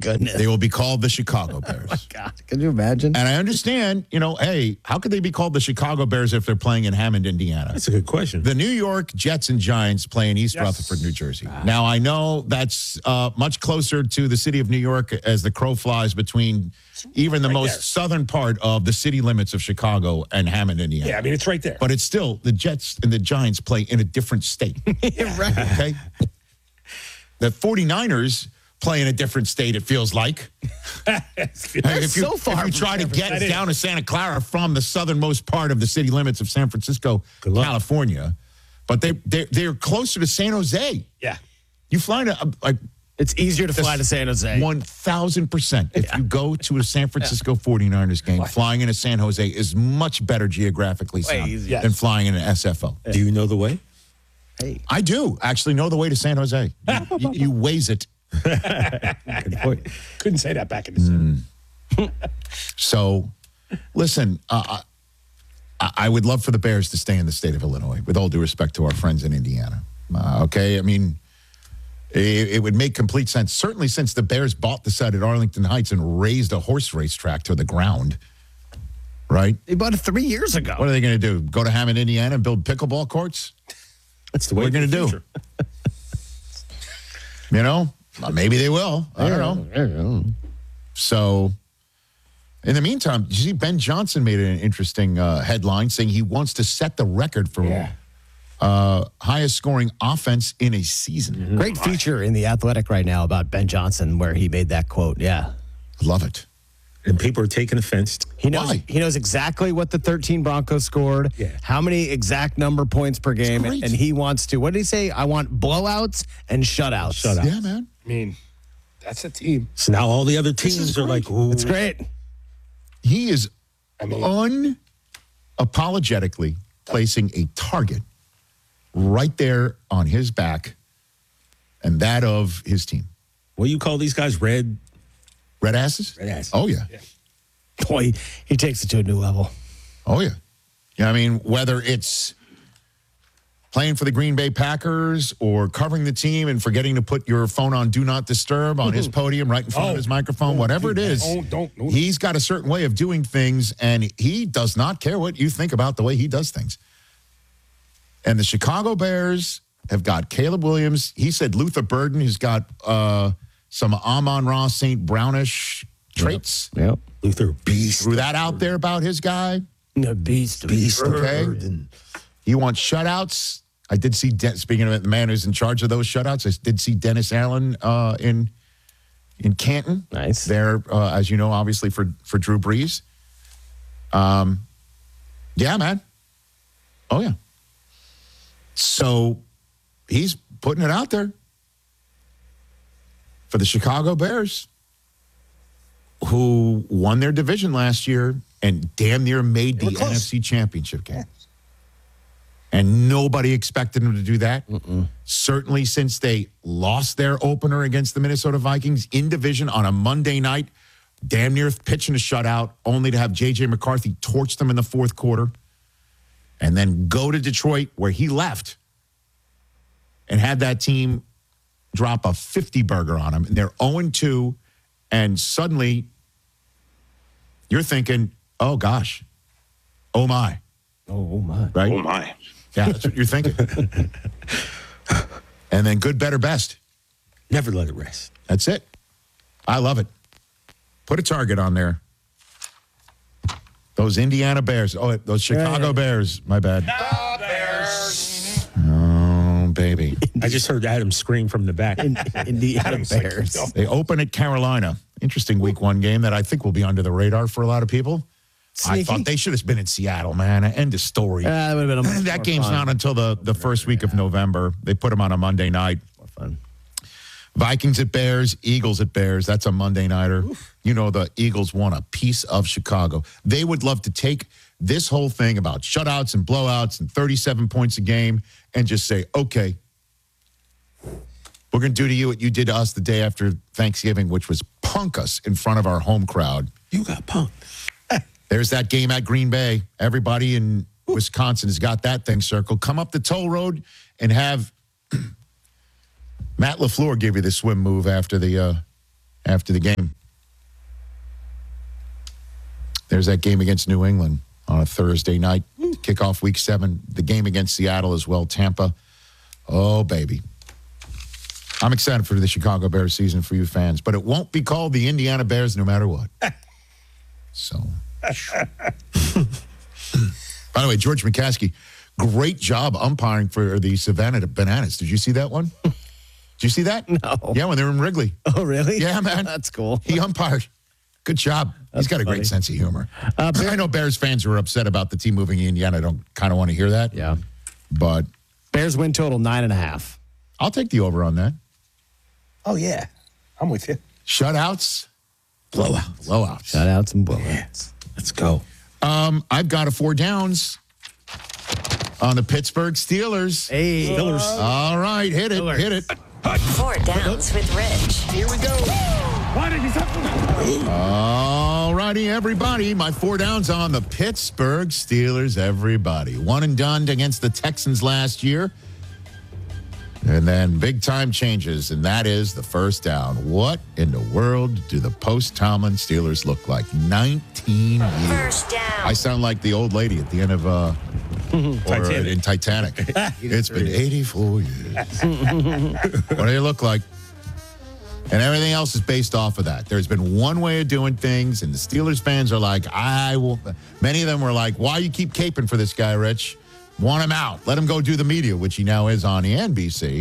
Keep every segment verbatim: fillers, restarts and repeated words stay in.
goodness. They will be called the Chicago Bears. Oh, my God. Can you imagine? And I understand, you know, hey, how could they be called the Chicago Bears if they're playing in Hammond, Indiana? That's a good question. The New York Jets and Giants play in East Yes. Rutherford, New Jersey. Now, I know that's uh, much closer to the city of New York as the crow flies between even the Right most there. southern part of the city limits of Chicago and Hammond, Indiana. Yeah, I mean, it's right there. But it's still, the Jets and the Giants play in a different state. right. Okay? The 49ers play in a different state, it feels like. It's- Hey, if you, so far if you from try to San get Francisco. down to Santa Clara from the southernmost part of the city limits of San Francisco, Good luck. California, but they they they're closer to San Jose. yeah. You fly to uh, like It's easier to fly to San Jose. one thousand percent. If you go to a San Francisco 49ers game, flying into San Jose is much better geographically sound easier. than flying in an S F O. Do you know the way? Hey. I do actually know the way to San Jose. You, you, you waze it. Good point. Couldn't say that back in the day. So, listen, uh, I, I would love for the Bears to stay in the state of Illinois, with all due respect to our friends in Indiana. Uh, okay? I mean, it, it would make complete sense, certainly since the Bears bought the site at Arlington Heights and raised a horse racetrack to the ground, right? They bought it three years ago. What are they going to do? Go to Hammond, Indiana and build pickleball courts? That's the What way are they going to do? You know? Well, maybe they will. I don't know. I don't know. So, in the meantime, did you see Ben Johnson made an interesting uh, headline saying he wants to set the record for Yeah. uh, highest scoring offense in a season. Great feature in The Athletic right now about Ben Johnson where he made that quote. Yeah. Love it. And people are taking offense. He knows Why? he knows exactly what the thirteen Broncos scored, Yeah. how many exact number points per game, and, great. and he wants to, what did he say? I want blowouts and shutouts. Shutouts. Yeah, man. I mean, that's a team. So now all the other teams is are like, ooh. It's great. He is I mean, unapologetically placing a target right there on his back and that of his team. What do you call these guys? Red? Red asses? Red asses. Oh, yeah. Boy, he, he takes it to a new level. Oh, yeah. Yeah, I mean, whether it's playing for the Green Bay Packers or covering the team and forgetting to put your phone on Do Not Disturb on his podium right in front Oh. of his microphone, Oh, whatever it dude, is, don't- don't- don't. he's got a certain way of doing things, and he does not care what you think about the way he does things. And the Chicago Bears have got Caleb Williams. He said Luther Burden, who's got uh, some Amon-Ra Saint Brownish traits. Yep. Luther Beast. Threw that out there about his guy. The beast. Beast. Okay. He wants shutouts. I did see, De- speaking of it, the man who's in charge of those shutouts, I did see Dennis Allen uh, in in Canton. Nice. There, uh, as you know, obviously for, for Drew Brees. Um, yeah, man. Oh, yeah. So he's putting it out there for the Chicago Bears, who won their division last year and damn near made They were the close. N F C Championship game. And nobody expected them to do that. Mm-mm. Certainly since they lost their opener against the Minnesota Vikings in division on a Monday night, damn near pitching a shutout, only to have J J McCarthy torch them in the fourth quarter, and then go to Detroit where he left and had that team drop a fifty burger on him. And they're oh and two, and suddenly you're thinking, oh gosh, oh my, Oh, my. right? oh my. Yeah, that's what you're thinking. And then good, better, best. Never let it rest. That's it. I love it. Put a target on there. Those Indiana Bears. Oh, those Chicago Right. Bears. My bad. The Bears. Oh, baby. I just heard Adam scream from the back. Indiana Bears. They open at Carolina. Interesting week one game that I think will be under the radar for a lot of people. I Sneaky. thought they should have been in Seattle, man. End of story. Uh, that would have been a much that more game's fun. not until the, the first week of November. They put them on a Monday night. More fun. Vikings at Bears, Eagles at Bears. That's a Monday nighter. You know, the Eagles want a piece of Chicago. They would love to take this whole thing about shutouts and blowouts and thirty-seven points a game and just say, okay, we're going to do to you what you did to us the day after Thanksgiving, which was punk us in front of our home crowd. You got punked. There's that game at Green Bay. Everybody in Wisconsin has got that thing circled. Come up the toll road and have Matt LaFleur give you the swim move after the uh, after the game. There's that game against New England on a Thursday night. Kick off week seven. The game against Seattle as well, Tampa. Oh, baby. I'm excited for the Chicago Bears season for you fans, but it won't be called the Indiana Bears no matter what. So, by the way, George McCaskey, great job umpiring for the Savannah Bananas. Did you see that one? Did you see that? No. Yeah, when they were in Wrigley. Oh, really? Yeah, man. That's cool. He umpired. Good job. He's got a funny. great sense of humor. Uh, Bear- I know Bears fans who are upset about the team moving to Indiana. I don't kind of want to hear that. Yeah. But Bears win total nine and a half. I'll take the over on that. Oh, yeah. I'm with you. Shutouts, Blowout. blowouts. Shutouts and blowouts. Let's go. Um, I've got a four downs on the Pittsburgh Steelers. Hey. Steelers. All right, hit it, hit it. Four downs with Rich. Here we go. Why did he say All righty, everybody. My four downs on the Pittsburgh Steelers, everybody. One and done against the Texans last year. And then big time changes, and that is the first down. What in the world do the post-Tomlin Steelers look like? nineteen years. First down. I sound like the old lady at the end of uh, or Titanic. in Titanic. It's been eighty-four years. What do they look like? And everything else is based off of that. There's been one way of doing things, and the Steelers fans are like, I will. Many of them were like, why you keep caping for this guy, Rich? Want him out. Let him go do the media, which he now is on the N B C.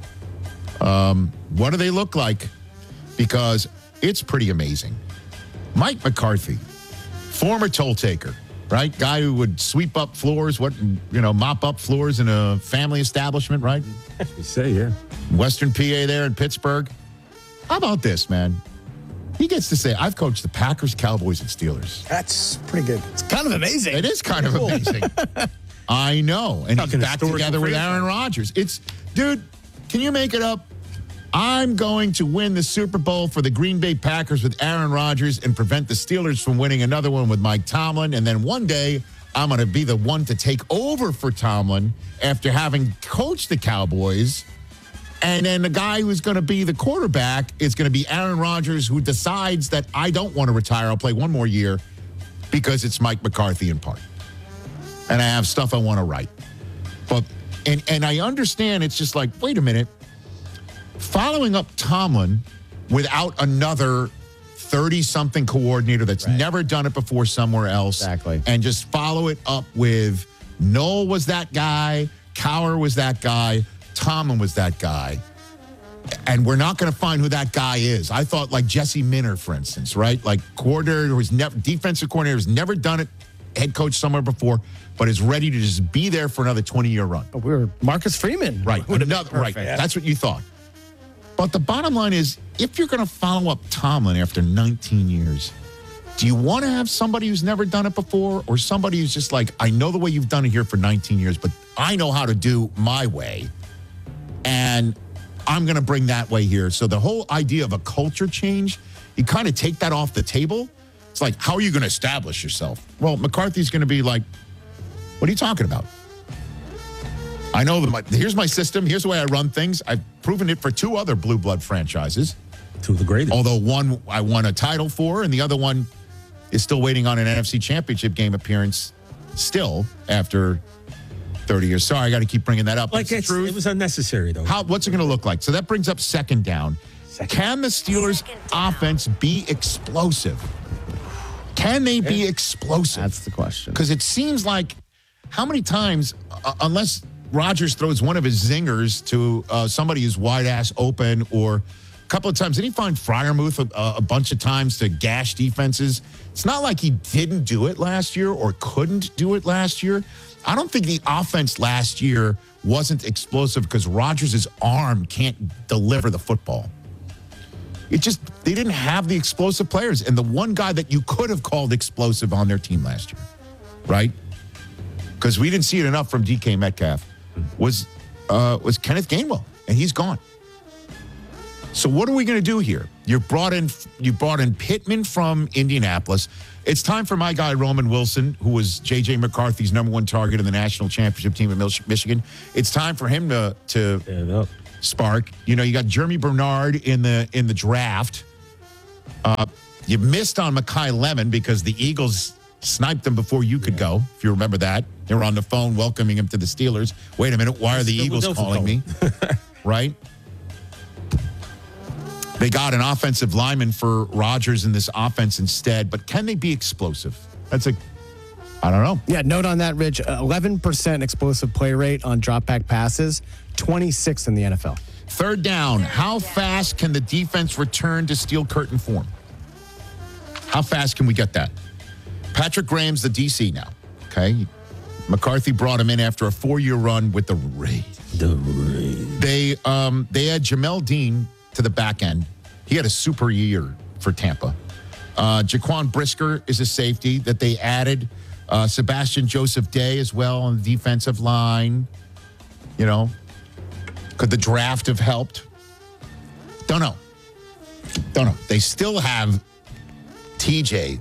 Um, what do they look like? Because it's pretty amazing. Mike McCarthy, former toll taker, right? Guy who would sweep up floors, what you know, mop up floors in a family establishment, right? You say, yeah. Western P A there in Pittsburgh. How about this, man? He gets to say, I've coached the Packers, Cowboys, and Steelers. That's pretty good. It's kind of amazing. It is kind of amazing. I know. And he's Talking back historical together with franchise. Aaron Rodgers. It's, dude, can you make it up? I'm going to win the Super Bowl for the Green Bay Packers with Aaron Rodgers and prevent the Steelers from winning another one with Mike Tomlin. And then one day, I'm going to be the one to take over for Tomlin after having coached the Cowboys. And then the guy who's going to be the quarterback is going to be Aaron Rodgers, who decides that I don't want to retire. I'll play one more year because it's Mike McCarthy in part. And I have stuff I want to write. But and and I understand it's just like, wait a minute. Following up Tomlin without another thirty-something coordinator that's Right. never done it before somewhere else. Exactly. And just follow it up with Noel was that guy, Cowher was that guy, Tomlin was that guy. And we're not going to find who that guy is. I thought like Jesse Minner, for instance, right? Like coordinator who's never, defensive coordinator who's never done it, head coach somewhere before, but is ready to just be there for another twenty-year run. We were Marcus Freeman. Right. Would have been Another, right. perfect. That's what you thought. But the bottom line is, if you're going to follow up Tomlin after nineteen years, do you want to have somebody who's never done it before or somebody who's just like, I know the way you've done it here for nineteen years, but I know how to do my way. And I'm going to bring that way here. So the whole idea of a culture change, you kind of take that off the table. It's like, how are you going to establish yourself? Well, McCarthy's going to be like, what are you talking about? I know that my, here's my system. Here's the way I run things. I've proven it for two other blue blood franchises. Two of the greatest. Although one I won a title for, and the other one is still waiting on an N F C Championship game appearance still after thirty years. Sorry, I got to keep bringing that up. like It's the it's, truth. it was unnecessary, though. How, what's it going to look like? So that brings up second down. Second. Can the Steelers' Second down. offense be explosive? Can they be explosive? That's the question. Because it seems like how many times, uh, unless Rodgers throws one of his zingers to uh, somebody who's wide ass open, or a couple of times, did he find Freiermuth a, a bunch of times to gash defenses? It's not like he didn't do it last year or couldn't do it last year. I don't think the offense last year wasn't explosive because Rodgers' arm can't deliver the football. It just, they didn't have the explosive players. And the one guy that you could have called explosive on their team last year, right? Because we didn't see it enough from D K Metcalf, was uh, was Kenneth Gainwell, and he's gone. So what are we going to do here? You brought in you brought in Pittman from Indianapolis. It's time for my guy Roman Wilson, who was J J McCarthy's number one target in the national championship team at Mich- Michigan. It's time for him to to Yeah, no. spark. You know, you got Jeremy Bernard in the in the draft, Uh, you missed on Mekhi Lemon because the Eagles sniped him before you could go, if you remember that. They were on the phone welcoming him to the Steelers. Wait a minute, why are the Eagles calling me? Right? They got an offensive lineman for Rodgers in this offense instead, but can they be explosive? That's a, I don't know. Yeah, note on that, Rich. Uh, eleven percent explosive play rate on drop back passes, twenty-sixth in the N F L. Third down, how fast can the defense return to steel curtain form? How fast can we get that? Patrick Graham's the D C now, okay? McCarthy brought him in after a four-year run with the Rays. The Rays. They, um, they had Jamel Dean to the back end. He had a super year for Tampa. Uh, Jaquan Brisker is a safety that they added. Uh, Sebastian Joseph Day as well on the defensive line. You know, could the draft have helped? Don't know. Don't know. They still have T J.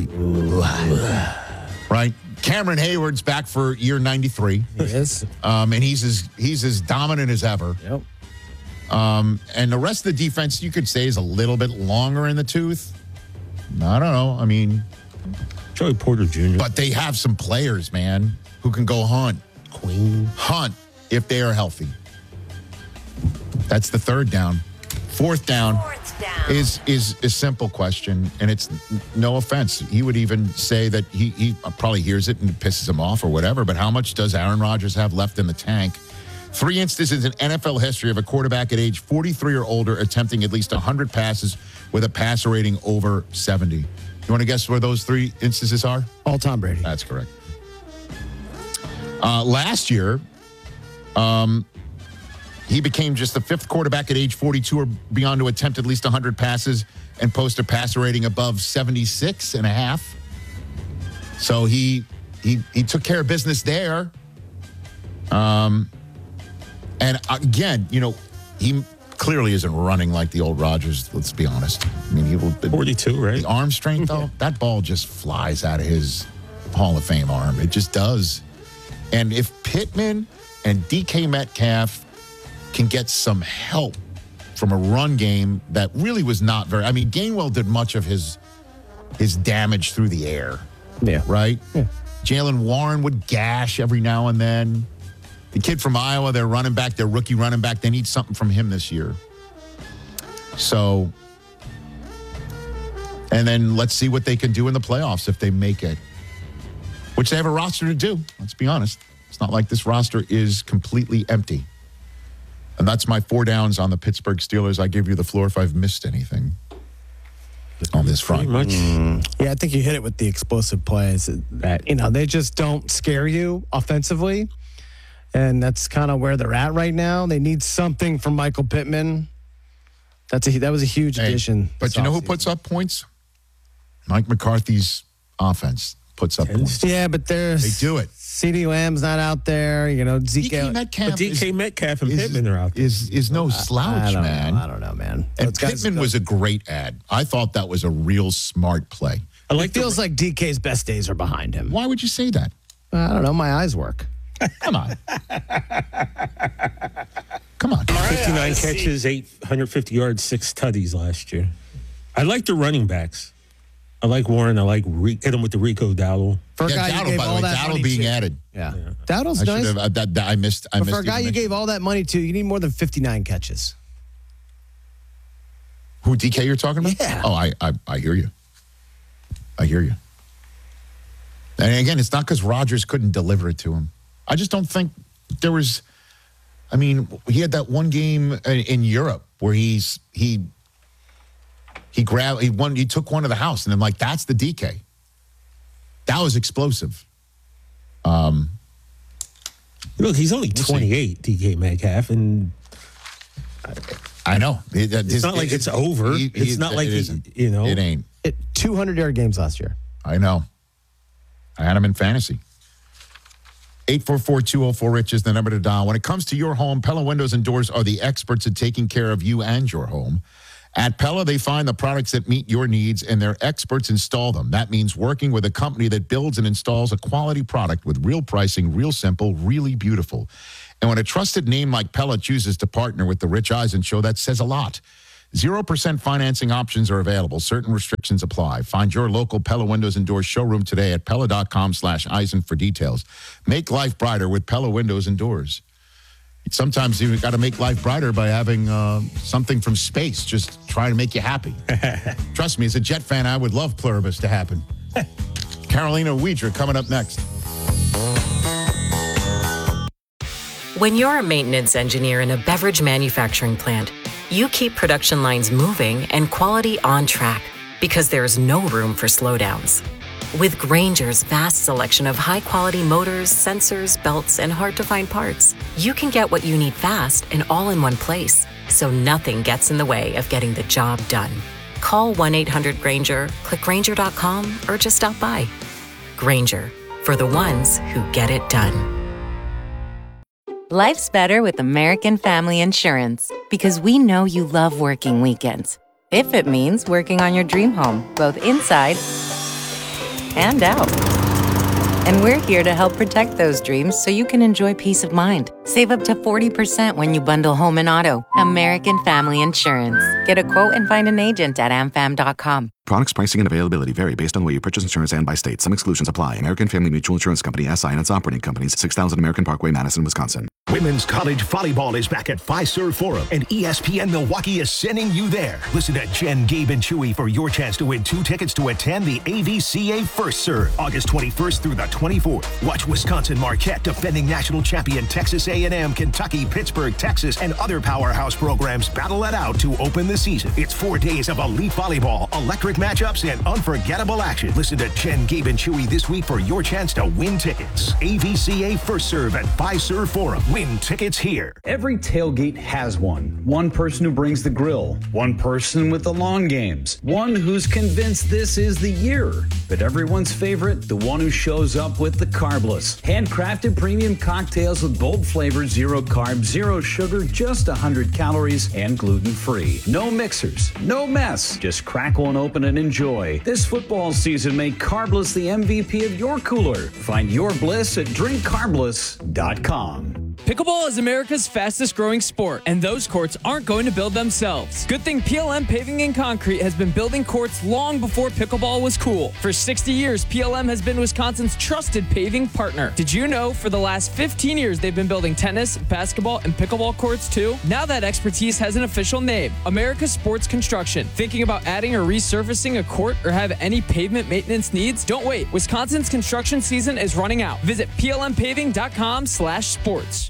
Right? Cameron Hayward's back for year ninety-three. He is. Um, and he's as he's as dominant as ever. Yep. Um, and the rest of the defense, you could say, is a little bit longer in the tooth. I don't know. I mean, Joey Porter Junior but they have some players, man, who can go hunt. Queen. Hunt if they are healthy. That's the third down. Fourth down, Fourth down. is is a simple question, and it's no offense. He would even say that he, he probably hears it and it pisses him off or whatever, but how much does Aaron Rodgers have left in the tank? Three instances in N F L history of a quarterback at age forty-three or older attempting at least one hundred passes with a passer rating over seventy. You want to guess where those three instances are? All Tom Brady. That's correct. Uh, last year, um, he became just the fifth quarterback at age forty-two or beyond to attempt at least one hundred passes and post a passer rating above seventy-six and a half. So he he he took care of business there. Um, and again, you know, he clearly isn't running like the old Rodgers. Let's be honest. I mean, he will. forty-two, right? The arm strength, though, that ball just flies out of his Hall of Fame arm. It just does. And if Pittman and D K Metcalf can get some help from a run game that really was not very. I mean, Gainwell did much of his his damage through the air, Yeah. right? Yeah. Jalen Warren would gash every now and then. The kid from Iowa, their running back, their rookie running back, they need something from him this year. So, and then let's see what they can do in the playoffs if they make it, which they have a roster to do. Let's be honest. It's not like this roster is completely empty. And that's my four downs on the Pittsburgh Steelers. I give you the floor if I've missed anything on this front. Pretty much. Yeah, I think you hit it with the explosive plays. That, you know, they just don't scare you offensively. And that's kind of where they're at right now. They need something from Michael Pittman. That's a that was a huge Hey, addition. but this you know who offseason. puts up points? Mike McCarthy's offense puts up points. Yeah, but there's They do it. CeeDee Lamb's not out there. You know, Zeke. D K Metcalf But D K is, Metcalf and is, Pittman are out there. is, is no I slouch, don't man. Know, I don't know, man. And Those guys Pittman go- was a great ad. I thought that was a real smart play. I like It feels the, like D K's best days are behind him. Why would you say that? I don't know. My eyes work. Come on. Come on. fifty-nine catches, eight hundred fifty yards, six tutties last year. I like the running backs. I like Warren. I like Re- hit him with the Rico Dowdle. For a Yeah, guy you Dowdle, gave by the all way, that Dowdle money being to. added. Yeah. Dowdle's I nice. should have. uh, That, that, I missed. I But missed for a guy even you mentioning- gave all that money to, you need more than fifty-nine catches. Who, D K you're talking about? Yeah. Oh, I, I, I hear you. I hear you. And again, it's not because Rodgers couldn't deliver it to him. I just don't think there was. I mean, he had that one game in, in Europe where he's he he grabbed he won he took one to the house, and I'm like, that's the D K. That was explosive. Um, Look, he's only We'll see. twenty-eight, D K Metcalf, and I know. It- it's not like it's over. he- he- it's not like it he, isn't. you know. It ain't. It, two hundred yard games last year. I know. I had him in fantasy. eight four four, two oh four, Rich is the number to dial. When it comes to your home, Pella Windows and Doors are the experts at taking care of you and your home. At Pella, they find the products that meet your needs, and their experts install them. That means working with a company that builds and installs a quality product with real pricing, real simple, really beautiful. And when a trusted name like Pella chooses to partner with the Rich Eisen Show, that says a lot. zero percent financing options are available. Certain restrictions apply. Find your local Pella Windows and Doors showroom today at Pella.com slash Eisen for details. Make life brighter with Pella Windows and Doors. Sometimes you've got to make life brighter by having uh, something from space just try to make you happy. Trust me, as a Jet fan, I would love Pluribus to happen. Carolina Wiedra coming up next. When you're a maintenance engineer in a beverage manufacturing plant, you keep production lines moving and quality on track because there's no room for slowdowns. With Grainger's vast selection of high-quality motors, sensors, belts, and hard-to-find parts, you can get what you need fast and all in one place, so nothing gets in the way of getting the job done. Call one eight hundred Grainger, click Grainger dot com, or just stop by. Grainger, for the ones who get it done. Life's better with American Family Insurance because we know you love working weekends. If it means working on your dream home, both inside and out. And we're here to help protect those dreams so you can enjoy peace of mind. Save up to forty percent when you bundle home and auto. American Family Insurance. Get a quote and find an agent at a m fam dot com. Products, pricing, and availability vary based on where you purchase insurance and by state. Some exclusions apply. American Family Mutual Insurance Company, S I and its operating companies, six thousand American Parkway, Madison, Wisconsin. Women's college volleyball is back at Fiserv Forum, and E S P N Milwaukee is sending you there. Listen to Jen, Gabe, and Chewy for your chance to win two tickets to attend the A V C A First Serve, August twenty-first through the twenty-fourth. Watch Wisconsin Marquette, defending national champion Texas A and M, Kentucky, Pittsburgh, Texas, and other powerhouse programs battle it out to open the season. It's four days of elite volleyball, electric matchups, and unforgettable action. Listen to Jen, Gabe, and Chewy this week for your chance to win tickets. A V C A First Serve at Fiserv Forum. Win tickets here. Every tailgate has one. One person who brings the grill. One person with the lawn games. One who's convinced this is the year. But everyone's favorite, the one who shows up with the carbless. Handcrafted premium cocktails with bold flavors, zero carbs, zero sugar, just one hundred calories, and gluten-free. No mixers, no mess. Just crack one open and enjoy. This football season, make Carbless the M V P of your cooler. Find your bliss at drink carbless dot com. Pickleball is America's fastest growing sport, and those courts aren't going to build themselves. Good thing P L M Paving and Concrete has been building courts long before pickleball was cool. For sixty years, P L M has been Wisconsin's trusted paving partner. Did you know for the last fifteen years they've been building tennis, basketball, and pickleball courts too? Now that expertise has an official name, America Sports Construction. Thinking about adding or resurfacing a court or have any pavement maintenance needs? Don't wait. Wisconsin's construction season is running out. Visit P L M paving dot com slash sports.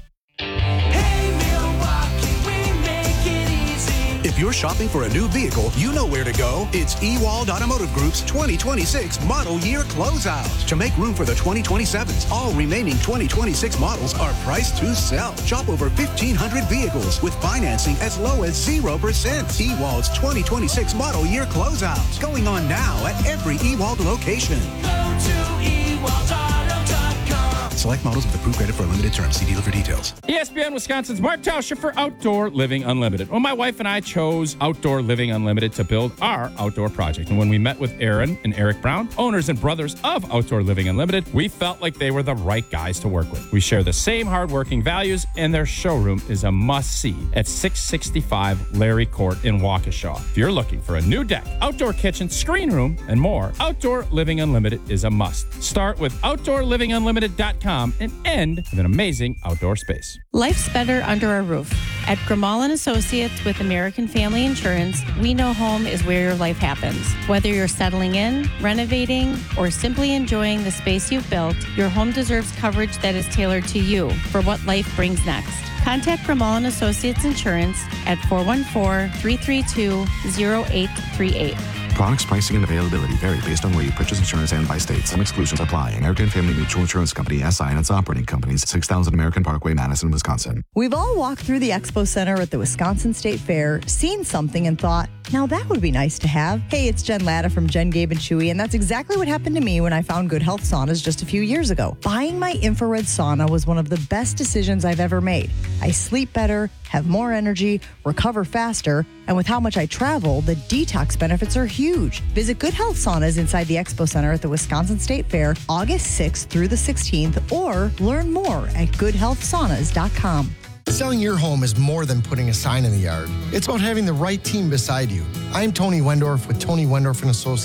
If you're shopping for a new vehicle, you know where to go. It's Ewald Automotive Group's twenty twenty-six model year closeout. To make room for the twenty twenty-sevens, all remaining twenty twenty-six models are priced to sell. Shop over fifteen hundred vehicles with financing as low as zero percent. Ewald's twenty twenty-six model year closeout. Going on now at every Ewald location. Go to ewald auto dot com. Select models with approved credit for a limited term. See dealer for details. E S P N Wisconsin's Mark Tauscher for Outdoor Living Unlimited. Well, my wife and I chose Outdoor Living Unlimited to build our outdoor project. And when we met with Aaron and Eric Brown, owners and brothers of Outdoor Living Unlimited, we felt like they were the right guys to work with. We share the same hardworking values, and their showroom is a must-see at six sixty-five Larry Court in Waukesha. If you're looking for a new deck, outdoor kitchen, screen room, and more, Outdoor Living Unlimited is a must. Start with outdoor living unlimited dot com and end with an amazing outdoor space. Life's better under a roof. At Grimal and Associates with American Family Insurance, we know home is where your life happens. Whether you're settling in, renovating, or simply enjoying the space you've built, your home deserves coverage that is tailored to you for what life brings next. Contact Grimal and Associates Insurance at four one four, three three two, zero eight three eight. Products, pricing, and availability vary based on where you purchase insurance and by state. Some exclusions apply. American Family Mutual Insurance Company, S I and its operating companies, six thousand American Parkway, Madison, Wisconsin. We've all walked through the Expo Center at the Wisconsin State Fair, seen something and thought, now that would be nice to have. Hey, it's Jen Latta from Jen, Gabe, and Chewy, and that's exactly what happened to me when I found Good Health Saunas just a few years ago. Buying my infrared sauna was one of the best decisions I've ever made. I sleep better, have more energy, recover faster, and with how much I travel, the detox benefits are huge. Visit Good Health Saunas inside the Expo Center at the Wisconsin State Fair August sixth through the sixteenth, or learn more at good health saunas dot com. Selling your home is more than putting a sign in the yard. It's about having the right team beside you. I'm Tony Wendorf with Tony Wendorf and Associates.